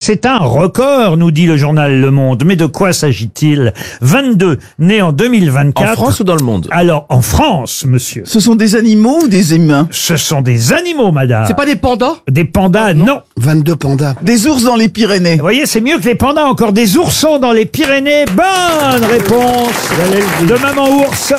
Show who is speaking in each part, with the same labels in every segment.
Speaker 1: C'est un record, nous dit le journal Le Monde. Mais de quoi s'agit-il? 22 nés en 2024.
Speaker 2: En France ou dans le monde?
Speaker 1: Alors, en France, monsieur.
Speaker 3: Ce sont des animaux ou des humains?
Speaker 1: Ce sont des animaux, madame.
Speaker 4: C'est pas des pandas?
Speaker 1: Des pandas, non.
Speaker 5: 22 pandas.
Speaker 3: Des ours dans les Pyrénées.
Speaker 1: Vous voyez, c'est mieux que les pandas, encore des oursons dans les Pyrénées. Bonne réponse de Maman Ours.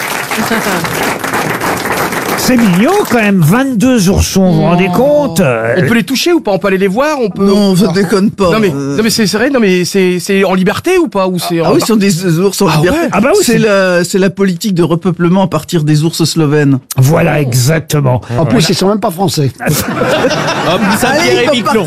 Speaker 1: C'est mignon quand même, 22 oursons, vous vous rendez compte?
Speaker 4: On peut les toucher ou pas? On peut aller les voir? On peut...
Speaker 3: Non, ça déconne pas.
Speaker 4: Non mais c'est vrai, non mais c'est en liberté ou pas? Ou c'est
Speaker 3: Ah oui, ce sont des ours en liberté.
Speaker 4: ouais.
Speaker 1: Ah bah oui,
Speaker 3: c'est la politique de repeuplement à partir des ours slovènes.
Speaker 1: Voilà, exactement.
Speaker 5: En plus, ils sont même pas français.
Speaker 2: Saint-Pierre et Miquelon.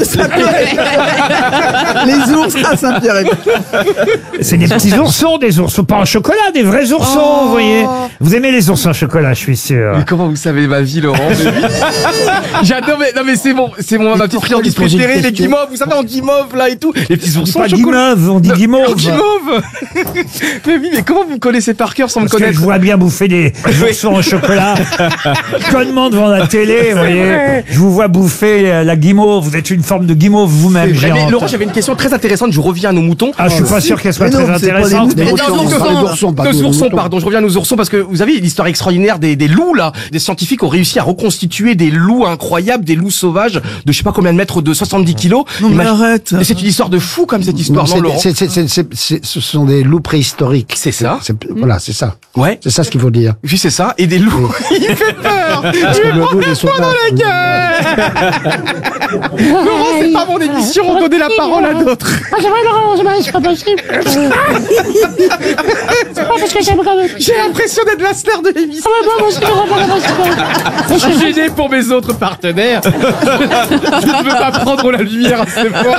Speaker 3: Les ours à Saint-Pierre.
Speaker 1: C'est des petits oursons, des oursons pas en chocolat, des vrais oursons, vous voyez. Vous aimez les oursons en chocolat, je suis sûr.
Speaker 4: Mais comment vous savez ma vie, Laurent? J'adore, mais non mais c'est ma petite friandise préférée, les guimauves, vous savez, en guimauve là et tout, les petits oursons
Speaker 1: Pas
Speaker 4: en chocolat.
Speaker 1: guimauve, on dit guimauve.
Speaker 4: Guimauve. Mais oui, mais comment vous connaissez par cœur sans me
Speaker 1: Parce que
Speaker 4: connaître?
Speaker 1: je vois bien bouffer des oursons en chocolat. Connement devant la télé, vous voyez. Je vous vois bouffer la guimauve. Vous êtes une forme de guimauve vous-même,
Speaker 4: Mais
Speaker 1: géante.
Speaker 4: Laurent, j'avais une question très intéressante, je reviens à nos moutons.
Speaker 1: Ah, je suis pas sûr qu'elle soit
Speaker 3: Mais non,
Speaker 1: très
Speaker 3: c'est pas les
Speaker 1: intéressante.
Speaker 3: moutons.
Speaker 1: mais-
Speaker 4: Nos oursons, pardon, je reviens à nos oursons parce que vous avez l'histoire extraordinaire des loups là. Des scientifiques ont réussi à reconstituer des loups incroyables, des loups sauvages de je sais pas combien de mètres, de 70 kilos.
Speaker 3: Non mais arrête.
Speaker 4: Et c'est une histoire de fou comme cette histoire, non, Laurent?
Speaker 5: Ce sont des loups préhistoriques.
Speaker 4: C'est ça.
Speaker 5: Voilà, c'est ça.
Speaker 4: Ouais.
Speaker 5: C'est ça ce qu'il faut dire.
Speaker 4: Oui, c'est ça. Et des loups. Il fait peur.
Speaker 5: Parce que le loup, ils sont pas...
Speaker 4: La gueule. Laurent, c'est pas mon émission, on donnait la parole à d'autres.
Speaker 6: Ah, c'est vrai, Laurent, c'est pas possible. C'est pas parce que j'aime quand même.
Speaker 4: J'ai l'impression d'être la star de l'émission.
Speaker 6: Ah, moi aussi,
Speaker 4: Je suis gêné pour mes autres partenaires. Je ne veux pas prendre la lumière à ce point.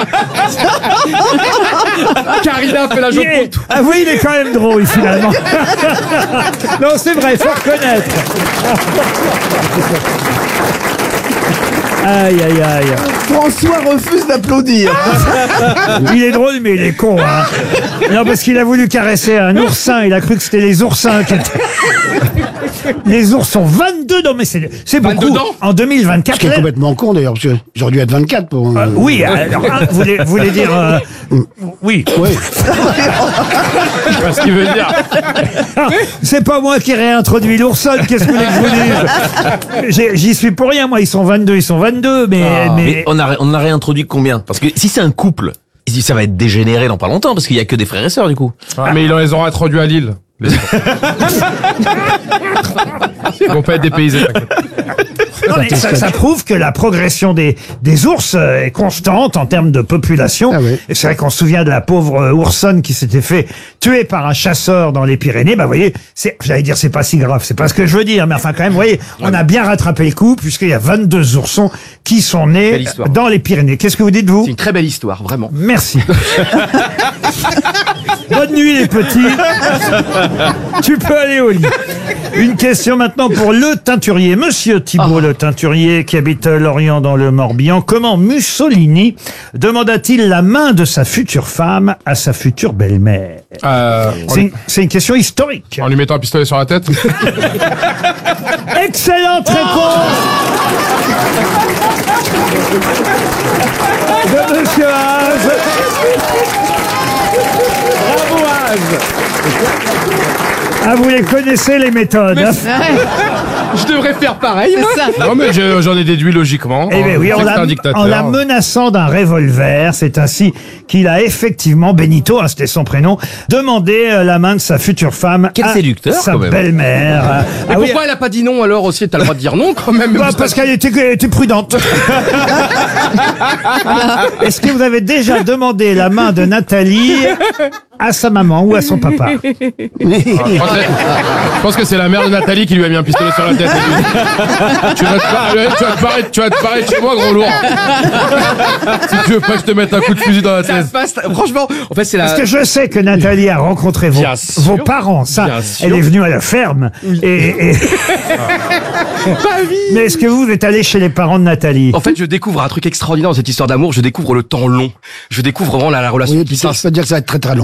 Speaker 4: Karina fait la joke pour tout.
Speaker 1: Ah oui, il est quand même drôle, finalement. Non, c'est vrai, faut reconnaître. Aïe, aïe, aïe.
Speaker 3: François refuse d'applaudir.
Speaker 1: Il est drôle, mais il est con, hein. Non, parce qu'il a voulu caresser un oursin. Il a cru que c'était les oursins qui étaient... Les ours sont 22 dents, mais c'est beaucoup.
Speaker 4: 22 dents
Speaker 1: En 2024.
Speaker 5: Ce qui est complètement con d'ailleurs, parce que j'aurais dû être 24 pour...
Speaker 1: Oui, alors, vous voulez dire... oui.
Speaker 5: Oui.
Speaker 2: Je sais pas ce qu'il veut dire.
Speaker 1: C'est pas moi qui ai réintroduit l'oursonne, qu'est-ce que vous voulez que je vous dise? J'y suis pour rien, moi, ils sont 22, mais...
Speaker 2: Mais on a réintroduit combien? Parce que si c'est un couple, ça va être dégénéré dans pas longtemps, parce qu'il y a que des frères et sœurs, du coup.
Speaker 7: Ah, mais ils les auront introduits à Lille. Ils vont pas être dépaysés. t'inquiète.
Speaker 1: Non, mais ça prouve que la progression des ours est constante en termes de population.
Speaker 5: Ah oui.
Speaker 1: Et c'est vrai qu'on se souvient de la pauvre oursonne qui s'était fait tuer par un chasseur dans les Pyrénées. Bah, vous voyez, j'allais dire c'est pas si grave, c'est pas ce que je veux dire, mais enfin quand même, vous voyez, on a bien rattrapé le coup puisqu'il y a 22 oursons qui sont nés
Speaker 4: Belle histoire.
Speaker 1: dans les Pyrénées. Qu'est-ce que vous dites, vous?
Speaker 4: C'est une très belle histoire, vraiment.
Speaker 1: Merci. Bonne nuit les petits. Tu peux aller au lit. Une question maintenant pour le teinturier. Monsieur Thibault le teinturier qui habite Lorient dans le Morbihan. Comment Mussolini demanda-t-il la main de sa future femme à sa future belle-mère? C'est une question historique.
Speaker 7: En lui mettant un pistolet sur la tête.
Speaker 1: Excellente réponse de Monsieur Haas. Bravo Haas. Ah, vous les connaissez les méthodes. hein?
Speaker 4: Je devrais faire pareil, moi.
Speaker 7: Non, mais j'en ai déduit logiquement.
Speaker 1: Eh bien oui,
Speaker 7: C'est
Speaker 1: en
Speaker 7: un dictateur.
Speaker 1: la menaçant d'un revolver, c'est ainsi qu'il a effectivement, Benito, hein, c'était son prénom, demandé la main de sa future femme
Speaker 2: Quel
Speaker 1: à
Speaker 2: séducteur,
Speaker 1: sa
Speaker 2: quand même.
Speaker 1: belle-mère.
Speaker 4: Mais pourquoi elle a pas dit non alors aussi? T'as le droit de dire non quand même.
Speaker 1: Bah, parce qu'elle était prudente. Est-ce que vous avez déjà demandé la main de Nathalie à sa maman ou à son papa?
Speaker 7: Je pense que c'est la mère de Nathalie qui lui a mis un pistolet sur la tête. Tu vas te barrer de chez moi, gros lourd. Si tu veux pas que je te mette un coup de fusil dans la
Speaker 4: Ça
Speaker 7: tête.
Speaker 4: passe, franchement, en fait, c'est la.
Speaker 1: Parce que je sais que Nathalie a rencontré
Speaker 4: Bien sûr.
Speaker 1: vos parents, ça.
Speaker 4: Bien sûr.
Speaker 1: Elle est venue à la ferme. Et...
Speaker 4: Bah oui.
Speaker 1: Mais est-ce que vous êtes allé chez les parents de Nathalie?
Speaker 4: En fait, je découvre un truc extraordinaire dans cette histoire d'amour. Je découvre le temps long. Je découvre vraiment la relation
Speaker 5: Oui,
Speaker 4: qui
Speaker 5: je peux dire que ça va être très très long.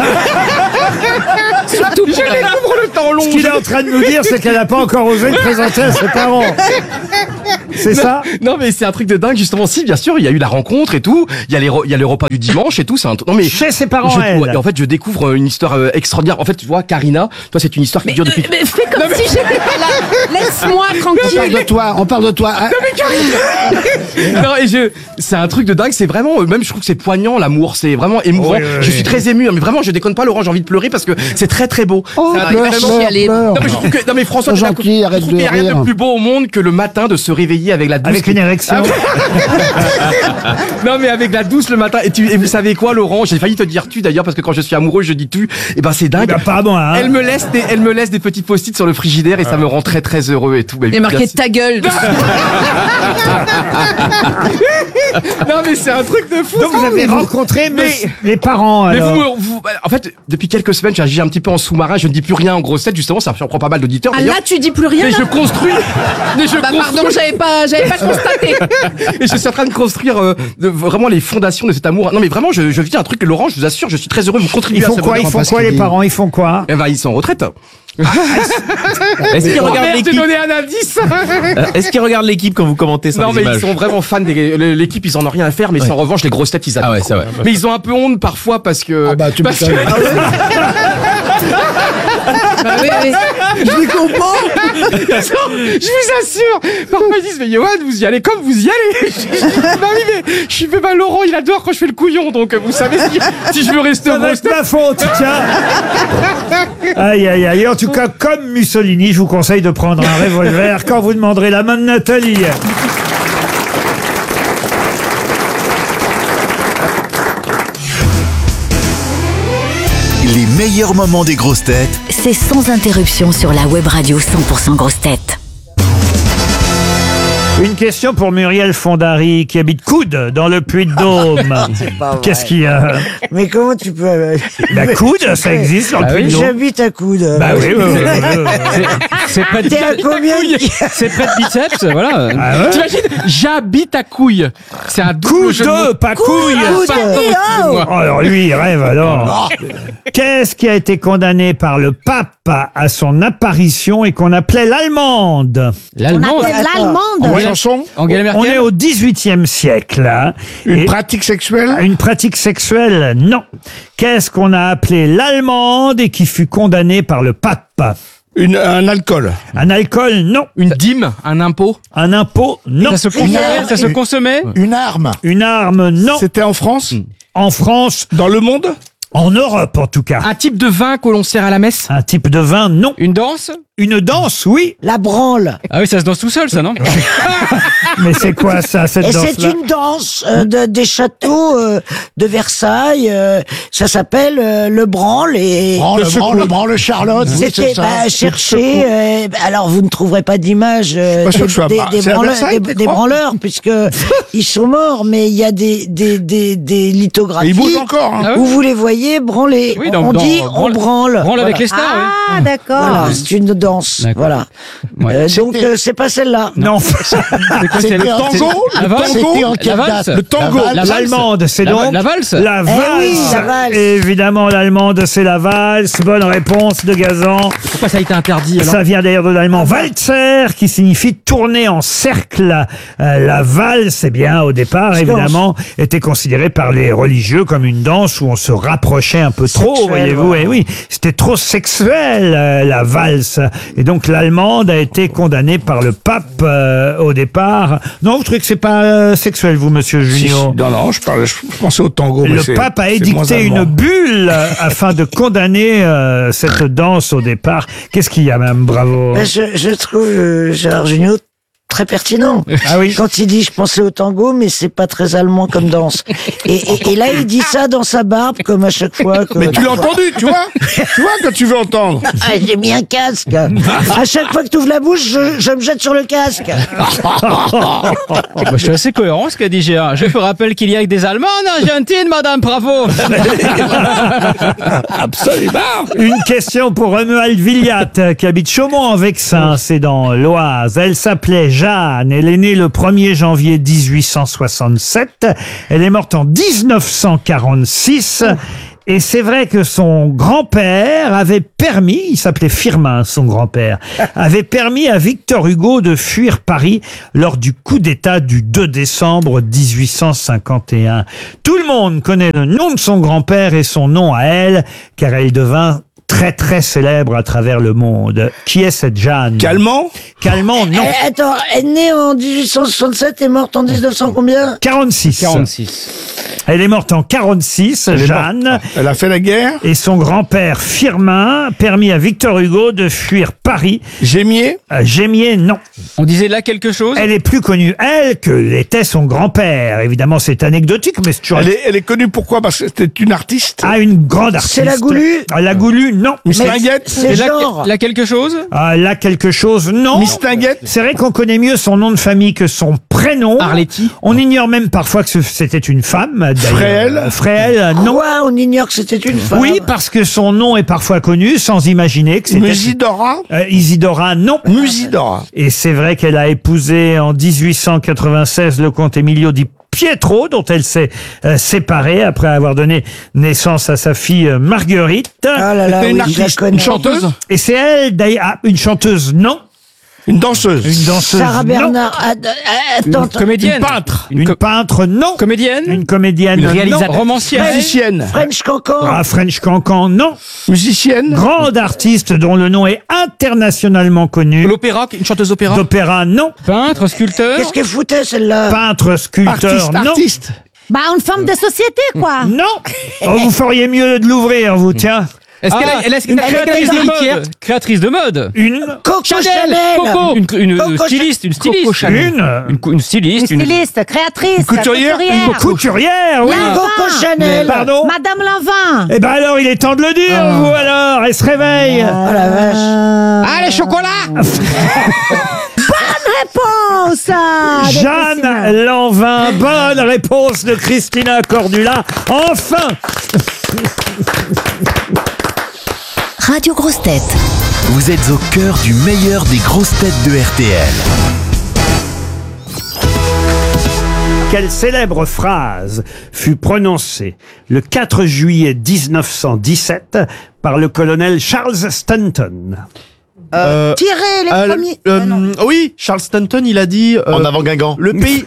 Speaker 4: Surtout je découvre le temps long.
Speaker 1: Ce qu'il est en train de nous dire, c'est qu'elle n'a pas encore osé le présenter à ses parents. C'est ça?
Speaker 4: Non, mais c'est un truc de dingue, justement. Si, bien sûr, il y a eu la rencontre et tout. Il y a le repas du dimanche et tout. C'est un non, mais.
Speaker 1: Chez ses parents, elle.
Speaker 4: Ouais, en fait, je découvre une histoire extraordinaire. En fait, tu vois, Karina, toi, c'est une histoire qui dure depuis.
Speaker 8: Mais fais comme si j'étais pas là. Laisse-moi tranquille.
Speaker 5: On parle de toi. Ah,
Speaker 4: Non, et c'est un truc de dingue. C'est vraiment, même, je trouve que c'est poignant, l'amour. C'est vraiment émouvant.
Speaker 1: Oui, oui,
Speaker 4: Je suis très ému. Mais vraiment, je déconne pas, Laurent. J'ai envie de pleurer parce que c'est très, très beau.
Speaker 5: Oh,
Speaker 4: C'est un-
Speaker 5: pleure,
Speaker 4: vraiment-
Speaker 5: pleure, pleure.
Speaker 4: Non, mais je trouve que, non, mais François,
Speaker 5: Sois
Speaker 4: t'es
Speaker 5: gentil,
Speaker 4: je
Speaker 5: arrête
Speaker 4: trouve qu'il y a
Speaker 5: de
Speaker 4: rien de
Speaker 5: rire.
Speaker 4: plus beau au monde que le matin de se réveiller avec la douce.
Speaker 1: Avec une érection.
Speaker 4: Non, mais avec la douce le matin. Et vous savez quoi, Laurent? J'ai failli te dire tu d'ailleurs, parce que quand je suis amoureux, je dis tu. Et ben, c'est dingue.
Speaker 1: Bah, pas moi, hein.
Speaker 4: Elle me laisse des petits post-it sur le frigidaire et ça me rend très très heureux et tout. Mais
Speaker 8: Il est marqué
Speaker 4: bien sûr.
Speaker 8: ta gueule.
Speaker 4: Non, mais c'est un truc de fou.
Speaker 1: Donc vous avez rencontré les parents,
Speaker 4: Mais
Speaker 1: alors.
Speaker 4: en fait, depuis quelques semaines, j'ai un petit peu en sous-marin, je ne dis plus rien en grosse tête, justement, ça surprend pas mal d'auditeurs.
Speaker 8: Ah
Speaker 4: d'ailleurs.
Speaker 8: là, tu dis plus rien.
Speaker 4: Mais
Speaker 8: là
Speaker 4: je construis. Mais je
Speaker 8: Bah pardon, j'avais pas constaté.
Speaker 4: Et je suis en train de construire vraiment les fondations de cet amour. Non, mais vraiment, je vis un truc, Laurent, je vous assure, je suis très heureux de vous contribuer
Speaker 1: Ils
Speaker 4: à
Speaker 1: font
Speaker 4: ce
Speaker 1: quoi? Ils
Speaker 4: bonheur.
Speaker 1: font quoi, les parents? Ils font quoi?
Speaker 4: Eh ben, ils sont en retraite.
Speaker 2: Est-ce qu'ils regardent
Speaker 4: Merde, j'ai
Speaker 2: l'équipe
Speaker 4: donné un indice.
Speaker 2: Est-ce qu'ils regardent l'équipe quand vous commentez sur
Speaker 4: Non,
Speaker 2: les
Speaker 4: mais
Speaker 2: images
Speaker 4: ils sont vraiment fans de l'équipe, ils en ont rien à faire, mais en revanche, les grosses têtes, ils adorent.
Speaker 2: Ah ouais, c'est vrai.
Speaker 4: Mais ils ont un peu honte parfois parce que.
Speaker 5: Ah bah, tu
Speaker 4: parce que-
Speaker 5: m'étonnes.
Speaker 8: Bah oui, oui.
Speaker 3: Je les comprends.
Speaker 4: Je vous assure, parfois ils disent mais Johan, vous y allez comme vous y allez. Bah oui, mais je suis pas Laurent, il adore quand je fais le couillon, donc vous savez si je veux rester
Speaker 1: Ça
Speaker 4: au
Speaker 1: va
Speaker 4: gros
Speaker 1: être ma faute, tiens. Aïe, aïe, aïe. En tout cas, comme Mussolini, je vous conseille de prendre un revolver quand vous demanderez la main de Nathalie.
Speaker 9: Les meilleurs moments des grosses têtes
Speaker 10: C'est sans interruption sur la web radio 100% grosses têtes.
Speaker 1: Une question pour Muriel Fondary, qui habite Coude, dans le Puy-de-Dôme. Qu'est-ce qu'il y a?
Speaker 11: Mais comment tu peux...
Speaker 1: La Coude, ça existe dans le Puy-de-Dôme.
Speaker 11: J'habite à Coude.
Speaker 1: Bah oui, oui, oui, oui.
Speaker 12: C'est près de
Speaker 11: T'es à combien
Speaker 12: c'est près de biceps, voilà.
Speaker 1: Ah ouais?
Speaker 4: T'imagines, j'habite à couille. C'est un double jeu de mots.
Speaker 1: Coude, pas couille.
Speaker 11: Coude.
Speaker 1: Oh, alors lui, il rêve alors. Qu'est-ce qui a été condamné par le pape à son apparition et qu'on appelait l'allemande?
Speaker 12: L'allemande.
Speaker 11: L'allemande.
Speaker 5: Chanson.
Speaker 12: Angela
Speaker 1: On est
Speaker 12: Merkel.
Speaker 1: au XVIIIe siècle. Hein.
Speaker 5: Une
Speaker 1: Et-
Speaker 5: pratique sexuelle.
Speaker 1: Une pratique sexuelle, non. Qu'est-ce qu'on a appelé l'allemande et qui fut condamné par le pape?
Speaker 5: Un alcool.
Speaker 1: Un alcool, non.
Speaker 4: Une dîme, un impôt.
Speaker 1: Un impôt, non.
Speaker 12: Ça se consommait.
Speaker 5: Une arme.
Speaker 1: Une arme, non.
Speaker 5: C'était en France.
Speaker 1: En France,
Speaker 5: Dans le monde.
Speaker 1: en Europe en tout cas.
Speaker 4: Un type de vin que l'on sert à la messe.
Speaker 1: Un type de vin, non.
Speaker 12: Une danse.
Speaker 1: Une danse, oui.
Speaker 11: La branle.
Speaker 12: Ah oui, ça se danse tout seul, ça, non?
Speaker 1: Mais c'est quoi ça, cette
Speaker 11: Et c'est
Speaker 1: danse-là?
Speaker 11: une danse des châteaux de Versailles. Ça s'appelle le branle. Et
Speaker 5: Le branle Charlotte. oui,
Speaker 11: c'était
Speaker 5: c'est ça.
Speaker 11: chercher. Alors vous ne trouverai pas d'image
Speaker 5: Pas sûr que je sois
Speaker 11: des,
Speaker 5: pas-
Speaker 11: des
Speaker 5: c'est à
Speaker 11: branleurs,
Speaker 5: Versailles,
Speaker 11: des
Speaker 5: tu crois
Speaker 11: branleurs, puisque ils sont morts, mais il y a des lithographies.
Speaker 5: Et il bouge encore. Hein.
Speaker 12: Ah ouais.
Speaker 11: Où vous les voyez branler.
Speaker 12: Oui,
Speaker 11: on dit on branle.
Speaker 12: Branle avec
Speaker 11: Voilà.
Speaker 12: les stars,
Speaker 11: Ah, d'accord. Voilà, c'est une danse.
Speaker 12: D'accord.
Speaker 11: Voilà.
Speaker 12: Ouais.
Speaker 11: Donc c'est pas celle-là.
Speaker 1: Non.
Speaker 12: C'est quoi, c'est
Speaker 5: Le tango.
Speaker 12: La
Speaker 5: Le
Speaker 12: valse.
Speaker 5: tango.
Speaker 12: en quelle date
Speaker 5: Le tango.
Speaker 12: La valse.
Speaker 1: L'allemande, c'est
Speaker 12: La-
Speaker 1: donc
Speaker 12: la valse.
Speaker 1: La valse.
Speaker 11: oui, la valse.
Speaker 1: Évidemment, l'allemande, c'est la valse. Bonne réponse de Gazan.
Speaker 4: Pourquoi ça a été interdit alors?
Speaker 1: Ça vient d'ailleurs de l'allemand Walzer, qui signifie tourner en cercle. La valse, eh bien, au départ, évidemment, était considérée par les religieux comme une danse où on se rapprochait un peu trop,
Speaker 11: Sexuel,
Speaker 1: voyez-vous.
Speaker 11: voilà.
Speaker 1: Et oui, c'était trop sexuel, la valse. Et donc, l'allemande a été condamnée par le pape au départ. Non, vous trouvez que c'est pas sexuel, vous, monsieur Junio?
Speaker 5: Non, je pensais au tango. mais
Speaker 1: Le
Speaker 5: c'est-
Speaker 1: pape a
Speaker 5: c'est
Speaker 1: édicté
Speaker 5: moins allemand.
Speaker 1: une bulle afin de condamner cette danse au départ. Qu'est-ce qu'il y a, Madame Bravo?
Speaker 11: Je trouve Gérard Jugnot très pertinent.
Speaker 1: Ah oui.
Speaker 11: Quand il dit je pensais au tango, mais c'est pas très allemand comme danse. Et là, il dit ça dans sa barbe, comme à chaque fois. Que...
Speaker 5: Mais tu l'as entendu, tu vois? Tu vois quand tu veux entendre.
Speaker 11: Ah, j'ai mis un casque. À chaque fois que tu ouvres la bouche, je me jette sur le casque.
Speaker 12: Bah, je suis assez cohérent, ce qu'a dit Gérard. Je vous rappelle qu'il y a que des Allemands en Argentine, madame, bravo.
Speaker 5: Absolument.
Speaker 1: Une question pour Romuald Villiat, qui habite Chaumont en Vexin, c'est dans l'Oise. Elle s'appelait Jeanne. Elle est née le 1er janvier 1867. Elle est morte en 1946. Et c'est vrai que son grand-père avait permis, il s'appelait Firmin, son grand-père, avait permis à Victor Hugo de fuir Paris lors du coup d'État du 2 décembre 1851. Tout le monde connaît le nom de son grand-père et son nom à elle, car elle devint très très célèbre à travers le monde. Qui est cette Jeanne?
Speaker 5: Calment?
Speaker 1: Calment, non.
Speaker 11: Attends, elle est née en 1867 et morte en 1900 combien?
Speaker 1: 46.
Speaker 12: 46.
Speaker 1: Elle est morte en 46, Jeanne.
Speaker 5: Elle a fait la guerre?
Speaker 1: Et son grand-père Firmin permit à Victor Hugo de fuir Paris.
Speaker 5: Gémier?
Speaker 1: Gémier, non.
Speaker 12: On disait là quelque chose?
Speaker 1: Elle est plus connue, elle, que l'était son grand-père. Évidemment, c'est anecdotique, mais c'est toujours...
Speaker 5: Elle est connue pourquoi? Parce que c'était une artiste?
Speaker 1: Ah, une grande artiste.
Speaker 11: C'est la Goulue?
Speaker 1: La Goulue, non.
Speaker 5: Mistinguette?
Speaker 11: C'est genre.
Speaker 12: Là quelque chose?
Speaker 1: Là, quelque chose, non.
Speaker 5: Mistinguette?
Speaker 1: C'est vrai qu'on connaît mieux son nom de famille que son prénom.
Speaker 12: Arletty?
Speaker 1: On ignore même parfois que c'était une femme. d'ailleurs.
Speaker 5: Fréhel?
Speaker 1: Fréhel, non.
Speaker 11: Quoi? On ignore que c'était une femme.
Speaker 1: Oui, parce que son nom est parfois connu, sans imaginer que c'était...
Speaker 5: Musidora?
Speaker 1: Isidora, non.
Speaker 5: Musidora.
Speaker 1: Et c'est vrai qu'elle a épousé en 1896 le comte Emilio di Pietro, dont elle s'est séparée après avoir donné naissance à sa fille Marguerite.
Speaker 11: Ah là là,
Speaker 5: C'était une
Speaker 11: oui, je la
Speaker 5: artiste,
Speaker 11: connais.
Speaker 5: une chanteuse?
Speaker 1: Et c'est elle, d'ailleurs, une chanteuse, non.
Speaker 5: Une danseuse?
Speaker 1: Une danseuse,
Speaker 11: Sarah
Speaker 1: non.
Speaker 11: Bernard. Attends,
Speaker 12: Comédienne?
Speaker 5: Une peintre?
Speaker 1: Une peintre, non.
Speaker 12: Comédienne?
Speaker 1: Une comédienne,
Speaker 12: Une
Speaker 1: non.
Speaker 12: réalisatrice? Romancière?
Speaker 5: Musicienne?
Speaker 11: French Cancan.
Speaker 1: Ah, French Cancan, non.
Speaker 5: Musicienne?
Speaker 1: Grande artiste dont le nom est internationalement connu.
Speaker 4: L'opéra, une chanteuse d'opéra?
Speaker 1: D'opéra, non.
Speaker 12: Peintre? Sculpteur?
Speaker 11: Qu'est-ce qu'elle foutait celle-là?
Speaker 1: Peintre, sculpteur, non.
Speaker 5: Artiste?
Speaker 8: Bah, une femme de société, quoi.
Speaker 1: Non. Oh, vous feriez mieux de l'ouvrir, vous, tiens.
Speaker 12: Est-ce qu'elle est
Speaker 11: une
Speaker 12: créatrice de
Speaker 11: héritière?
Speaker 12: mode? Créatrice de mode?
Speaker 1: Une.
Speaker 11: Coco Chanel.
Speaker 12: Coco! Une
Speaker 11: Coco
Speaker 12: styliste, une styliste.
Speaker 1: Une.
Speaker 12: Une styliste,
Speaker 8: Une styliste, créatrice,
Speaker 5: couturière?
Speaker 1: Couturière, oui.
Speaker 11: Coco Chanel.
Speaker 1: Pardon.
Speaker 8: Madame Lanvin.
Speaker 1: Eh ben alors, il est temps de le dire, vous alors. Elle se réveille.
Speaker 11: Oh la vache.
Speaker 8: Ah, les chocolats. Bonne réponse. de Christina.
Speaker 1: Jeanne Lanvin. Bonne réponse de Christina Cordula. Enfin.
Speaker 10: Radio Grosses Têtes.
Speaker 9: Vous êtes au cœur du meilleur des grosses têtes de RTL.
Speaker 1: Quelle célèbre phrase fut prononcée le 4 juillet 1917 par le colonel Charles Stanton?
Speaker 11: Tirer les premiers.
Speaker 3: Oui, Charles Stanton, il a dit...
Speaker 2: En avant Guingamp.
Speaker 3: Le pays...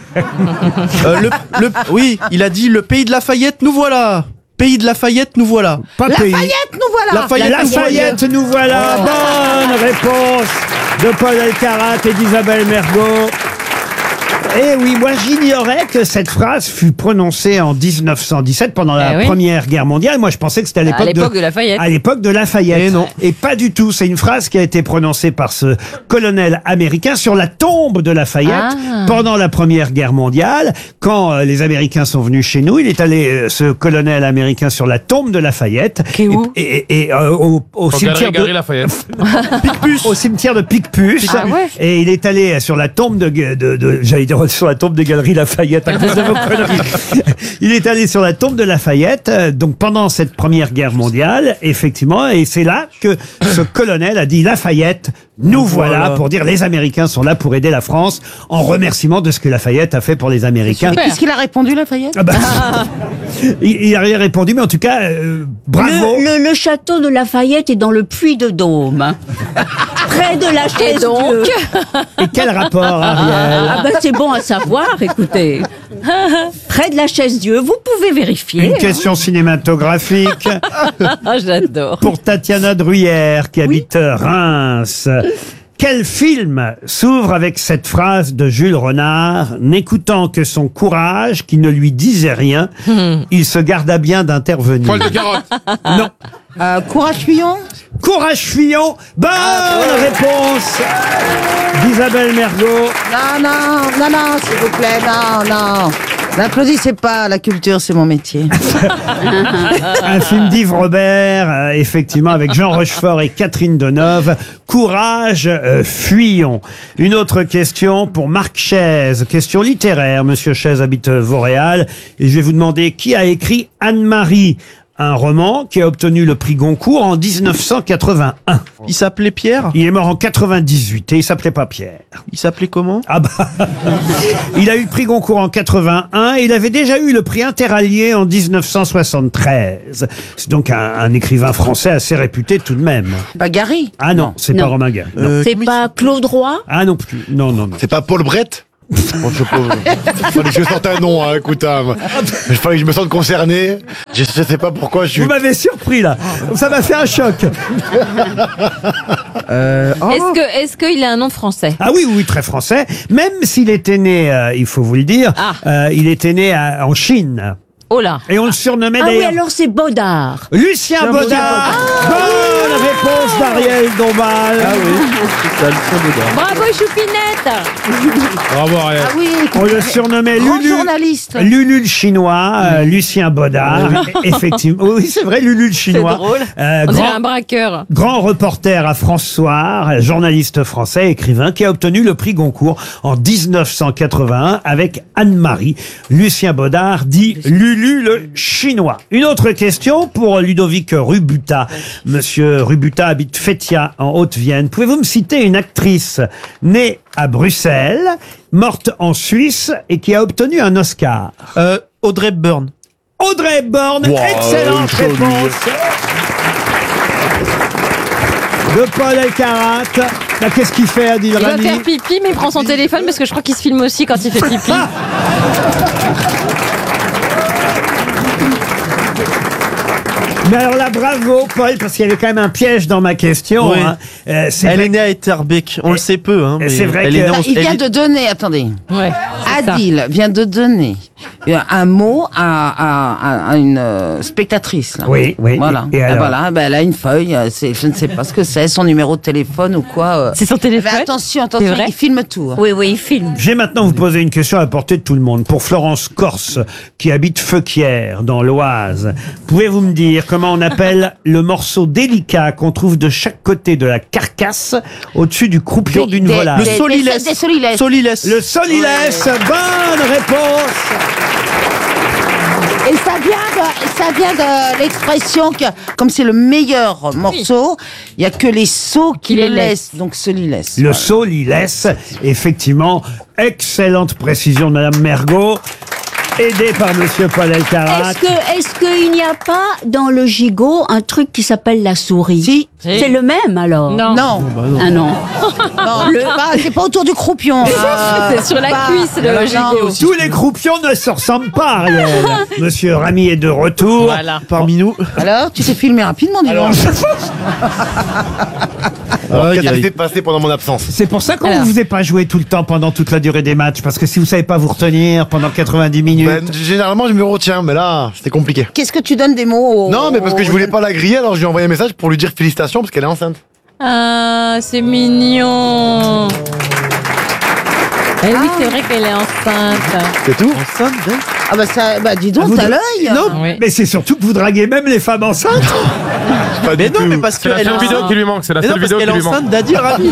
Speaker 3: oui, il a dit le pays de Lafayette, nous voilà. Pays de Lafayette, nous voilà.
Speaker 1: Pas pays.
Speaker 8: Lafayette, nous voilà.
Speaker 1: Lafayette, nous voilà. Bonne réponse de Paul Elkarat et d'Isabelle Mergo. Eh oui, moi j'ignorais que cette phrase fut prononcée en 1917 pendant la Première Guerre mondiale. Moi je pensais que c'était à l'époque
Speaker 8: de Lafayette.
Speaker 1: À l'époque de Lafayette.
Speaker 3: Et non.
Speaker 1: Et pas du tout. C'est une phrase qui a été prononcée par ce colonel américain sur la tombe de Lafayette pendant la Première Guerre mondiale. Quand les Américains sont venus chez nous, il est allé, ce colonel américain, sur la tombe de Lafayette.
Speaker 8: Qui est où?
Speaker 1: Et au cimetière
Speaker 7: Galerie
Speaker 1: de
Speaker 7: Lafayette.
Speaker 1: Picpus. Au cimetière de Picpus.
Speaker 8: Ah ouais.
Speaker 1: Et il est allé sur la tombe j'allais dire sur la tombe de Galerie Lafayette à cause de vos conneries. Il est allé sur la tombe de Lafayette, donc pendant cette Première Guerre mondiale, effectivement, et c'est là que ce colonel a dit Lafayette, nous voilà, pour dire les Américains sont là pour aider la France, en remerciement de ce que Lafayette a fait pour les Américains.
Speaker 8: Qu'est-ce qu'il a répondu, Lafayette?
Speaker 1: Ah bah, il a rien répondu, mais en tout cas, bravo.
Speaker 13: Le château de Lafayette est dans le Puy-de-Dôme. Près de la chaise Dieu.
Speaker 1: Et quel rapport, Ariel?
Speaker 13: Ah ben c'est bon à savoir, écoutez. Près de la chaise Dieu, vous pouvez vérifier.
Speaker 1: Une question cinématographique.
Speaker 13: J'adore.
Speaker 1: Pour Tatiana Druyère, qui habite Reims. Quel film s'ouvre avec cette phrase de Jules Renard: n'écoutant que son courage qui ne lui disait rien, il se garda bien d'intervenir.
Speaker 7: Poil de carotte.
Speaker 1: Non.
Speaker 11: Courage Fillon.
Speaker 1: Courage Fillon. Bonne réponse d'Isabelle Mergo.
Speaker 11: Non, s'il vous plaît, non. N'applaudissez pas, la culture, c'est mon métier.
Speaker 1: Un film d'Yves Robert, effectivement, avec Jean Rochefort et Catherine Deneuve. Courage, fuyons. Une autre question pour Marc Chaise, question littéraire. Monsieur Chaise habite Vauréal, et je vais vous demander qui a écrit Anne-Marie. un roman qui a obtenu le prix Goncourt en 1981.
Speaker 3: Il s'appelait Pierre?
Speaker 1: Il est mort en 98 et il s'appelait pas Pierre.
Speaker 3: Il s'appelait comment?
Speaker 1: Ah bah, il a eu le prix Goncourt en 81 et il avait déjà eu le prix Interallié en 1973. C'est donc un écrivain français assez réputé tout de même.
Speaker 8: Pas Gary?
Speaker 1: Ah non, c'est pas Romain Gary. Non.
Speaker 13: C'est pas Claude Roy?
Speaker 1: Ah non plus. Non, non, non.
Speaker 14: C'est pas Paul Brett? Bon, fallait que je sorte un nom, hein, écoute, il fallait que je me sente concerné. Je sais pas pourquoi je suis...
Speaker 1: Vous m'avez surpris là. Ça m'a fait un choc.
Speaker 15: Est-ce qu'il a un nom français?
Speaker 1: Ah oui, oui, très français. Même s'il était né, il faut vous le dire, il était né en Chine.
Speaker 15: Oh là.
Speaker 1: Et on le surnommait
Speaker 13: Ah oui,
Speaker 1: d'ailleurs...
Speaker 13: alors c'est Baudard.
Speaker 1: Lucien Baudard. Bonne réponse d'Ariel Dombal.
Speaker 3: Ah oui, c'est ça, Lucien Baudard.
Speaker 15: Bravo Choupinette.
Speaker 7: Bravo, Ariel.
Speaker 8: Ah oui.
Speaker 1: On le surnommait
Speaker 8: Grand
Speaker 1: Lulu.
Speaker 8: journaliste.
Speaker 1: Lulu le chinois, Lucien Baudard. Effectivement. Oui, c'est vrai, Lulu le chinois.
Speaker 15: C'est drôle. On dirait un braqueur.
Speaker 1: Grand reporter à France Soir, journaliste français, écrivain, qui a obtenu le prix Goncourt en 1981 avec Anne-Marie. Lucien Baudard dit Lulu le chinois. Une autre question pour Ludovic Rubuta. Monsieur Rubuta habite Fétia en Haute-Vienne. Pouvez-vous me citer une actrice née à Bruxelles, morte en Suisse et qui a obtenu un Oscar?
Speaker 3: Audrey Hepburn.
Speaker 1: Audrey Hepburn,
Speaker 14: Wow,
Speaker 1: excellente
Speaker 14: joli.
Speaker 1: réponse de Paul Elkarat. Bah, qu'est-ce qu'il fait, Adil
Speaker 15: Il va
Speaker 1: Rami?
Speaker 15: faire pipi, mais il prend son téléphone parce que je crois qu'il se filme aussi quand il fait pipi.
Speaker 1: Mais alors là, bravo, Paul, parce qu'il y avait quand même un piège dans ma question.
Speaker 3: Oui.
Speaker 1: Hein. C'est
Speaker 3: Elle
Speaker 1: vrai
Speaker 3: est née à Etterbeek. On le sait peu, hein. Mais
Speaker 1: c'est vrai
Speaker 3: elle
Speaker 1: que-
Speaker 3: est née en-
Speaker 8: Il vient
Speaker 3: elle-
Speaker 8: de donner, attendez.
Speaker 15: Ouais.
Speaker 8: Adil vient de donner un mot à une spectatrice. Là.
Speaker 1: Oui, oui.
Speaker 8: Voilà.
Speaker 1: Et alors
Speaker 8: Voilà, ben, elle a une feuille. Je ne sais pas ce que c'est, son numéro de téléphone ou quoi.
Speaker 15: C'est son téléphone?
Speaker 8: Mais attention,
Speaker 15: C'est
Speaker 8: attention,
Speaker 15: vrai
Speaker 8: il filme tout. hein.
Speaker 13: Oui, oui, il filme.
Speaker 1: Je vais maintenant vous poser une question à la portée de tout le monde. Pour Florence Corse, qui habite Feuquières, dans l'Oise, pouvez-vous me dire comment on appelle le morceau délicat qu'on trouve de chaque côté de la carcasse, au-dessus du croupion d'une volaille?
Speaker 3: Le solilès.
Speaker 8: Des solilès.
Speaker 3: Solilès.
Speaker 1: Le solilès, bonne réponse.
Speaker 8: Et ça vient de l'expression que, comme c'est le meilleur morceau, il n'y a que les sots qui les laissent. Donc solilès.
Speaker 1: Le solilès, effectivement, excellente précision de Madame Mergot, aidée par Monsieur Paul Elkarat.
Speaker 13: Est-ce qu'il n'y a pas dans le gigot un truc qui s'appelle la souris?
Speaker 8: Si.
Speaker 13: C'est le même alors?
Speaker 15: Non.
Speaker 8: Non.
Speaker 13: Ah non.
Speaker 8: Non, c'est pas autour du croupion.
Speaker 15: C'est sur la cuisse, le gigot.
Speaker 1: Tous les croupions ne se ressemblent pas, Ariel. Monsieur Rami est de retour.
Speaker 15: Voilà.
Speaker 3: Parmi nous.
Speaker 8: Alors, tu t'es filmé rapidement, dis donc.
Speaker 14: Alors, qu'est-ce qui s'est passé pendant mon absence?
Speaker 1: C'est pour ça qu'on
Speaker 15: Alors.
Speaker 1: ne vous a pas joué tout le temps pendant toute la durée des matchs, parce que si vous savez pas vous retenir pendant 90 minutes...
Speaker 14: Ben, généralement, je me retiens, mais là, c'était compliqué.
Speaker 8: Qu'est-ce que tu donnes des mots
Speaker 14: Non, mais parce que je voulais pas la griller, alors je lui ai envoyé un message pour lui dire félicitations parce qu'elle est enceinte.
Speaker 15: Ah, c'est mignon. Eh oui, c'est vrai qu'elle est enceinte.
Speaker 14: C'est tout?
Speaker 8: Ah bah ça, bah dis donc, t'as l'œil.
Speaker 1: Non,
Speaker 15: Oui.
Speaker 1: mais c'est surtout que vous draguez même les femmes enceintes.
Speaker 14: Pas
Speaker 3: Mais
Speaker 14: du
Speaker 3: non,
Speaker 14: tout.
Speaker 3: mais parce
Speaker 7: C'est la
Speaker 3: qu'elle
Speaker 7: seule vidéo qui lui manque, c'est la
Speaker 3: Mais non,
Speaker 7: seule
Speaker 3: parce
Speaker 7: vidéo qui
Speaker 3: qu'elle est
Speaker 7: lui manque.
Speaker 3: enceinte d'Adil Rami.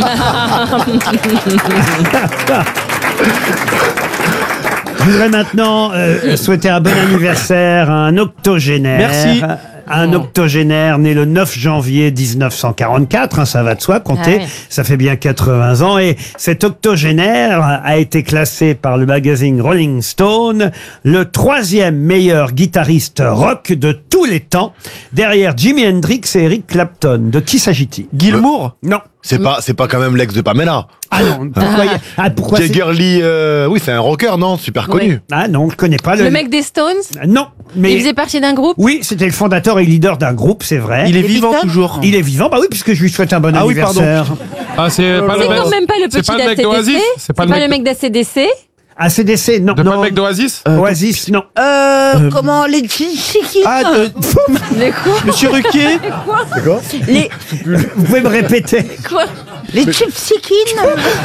Speaker 1: Je voudrais maintenant souhaiter un bon anniversaire à un octogénaire.
Speaker 3: Merci.
Speaker 1: Un octogénaire né le 9 janvier 1944, hein, ça va de soi, compter,
Speaker 15: Ah ouais.
Speaker 1: ça fait bien 80 ans. Et cet octogénaire a été classé par le magazine Rolling Stone le 3e meilleur guitariste rock de tous les temps, derrière Jimi Hendrix et Eric Clapton. De qui s'agit-il?
Speaker 3: Gilmour.
Speaker 1: Non.
Speaker 14: C'est pas quand même l'ex de Pamela.
Speaker 1: Ah non, pourquoi c'est-
Speaker 14: Jagger Lee, oui, c'est un rocker, non? Super connu.
Speaker 1: Ah non, je connais pas
Speaker 15: Le mec des Stones?
Speaker 1: Non, mais...
Speaker 15: Il faisait partie d'un groupe?
Speaker 1: Oui, c'était le fondateur et leader d'un groupe, c'est vrai.
Speaker 3: Il est vivant toujours.
Speaker 1: Il est vivant, bah oui, puisque je lui souhaite un bon
Speaker 3: Ah oui,
Speaker 1: anniversaire.
Speaker 7: Ah, c'est pas
Speaker 15: C'est
Speaker 7: le
Speaker 15: quand
Speaker 7: mec.
Speaker 15: même pas le
Speaker 7: C'est
Speaker 15: petit
Speaker 7: pas le mec
Speaker 15: d'ACDC?
Speaker 7: d'Oasis?
Speaker 15: C'est pas le mec d'ACDC?
Speaker 1: ACDC, non.
Speaker 7: C'est pas le mec d'Oasis?
Speaker 1: Oasis, non.
Speaker 8: Comment les chiquines
Speaker 3: Ah,
Speaker 15: Les quoi?
Speaker 3: Monsieur Ruquier.
Speaker 14: C'est quoi?
Speaker 8: les,
Speaker 1: Vous pouvez me répéter?
Speaker 15: Quoi?
Speaker 8: les chiquines.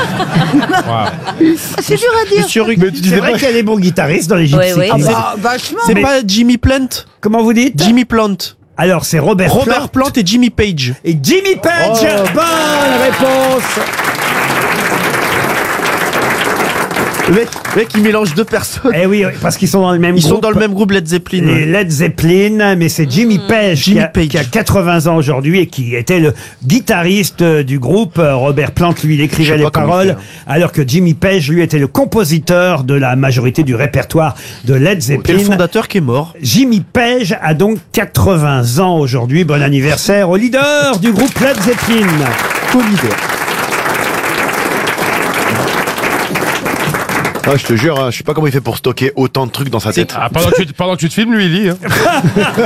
Speaker 8: C'est dur à dire.
Speaker 3: Monsieur Ruquier.
Speaker 14: Mais tu
Speaker 1: C'est
Speaker 14: disais
Speaker 1: vrai
Speaker 14: pas.
Speaker 1: qu'il y a des bons guitaristes dans les
Speaker 13: Oui,
Speaker 1: Gypsy
Speaker 13: oui.
Speaker 1: Kings.
Speaker 8: Ah, vachement.
Speaker 3: C'est
Speaker 1: Mais-
Speaker 3: pas Jimmy Plant.
Speaker 1: Comment vous dites?
Speaker 3: Jimmy Plant.
Speaker 1: Alors, c'est Robert
Speaker 3: Plant et Jimmy Page.
Speaker 1: et Jimmy Page. Bonne réponse.
Speaker 3: mec, il mélange deux personnes.
Speaker 1: Eh oui, parce qu'ils sont dans le même
Speaker 3: Ils
Speaker 1: groupe.
Speaker 3: sont dans le même groupe Led Zeppelin.
Speaker 1: Les Led Zeppelin, mais c'est Jimmy Page, qui a 80 ans aujourd'hui et qui était le guitariste du groupe. Robert Plant, lui, il
Speaker 14: Je
Speaker 1: écrivait
Speaker 14: sais
Speaker 1: les
Speaker 14: pas comment il
Speaker 1: paroles,
Speaker 14: fait, hein.
Speaker 1: alors que Jimmy Page, lui, était le compositeur de la majorité du répertoire de Led
Speaker 3: Et
Speaker 1: Zeppelin.
Speaker 3: le fondateur qui est mort.
Speaker 1: Jimmy Page a donc 80 ans aujourd'hui. Bon anniversaire au leader du groupe Led Zeppelin.
Speaker 3: Co-leader.
Speaker 14: Ah, je te jure, hein, je sais pas comment il fait pour stocker autant de trucs dans sa tête.
Speaker 7: Ah, pendant que tu te filmes, lui, il lit. Hein.